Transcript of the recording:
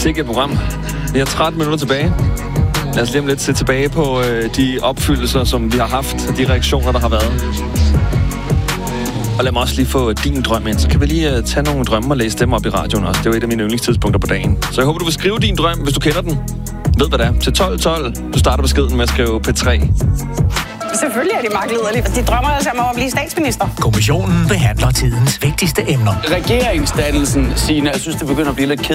Sikke et program. Vi har 13 minutter tilbage. Lad os lige om lidt se tilbage på de opfyldelser, som vi har haft, og de reaktioner, der har været. Og lad mig også lige få din drøm ind. Så kan vi lige tage nogle drømme og læse dem op i radioen også. Det er jo et af mine yndlingstidspunkter på dagen. Så jeg håber, du vil skrive din drøm, hvis du kender den. Ved hvad det er. Til 12.12. Du starter beskeden med at skrive P3. Selvfølgelig er de magtliderlige. De drømmer altså om at blive statsminister. Kommissionen behandler tidens vigtigste emner. Regeringsdannelsen, Signe, jeg synes, det begynder at blive lidt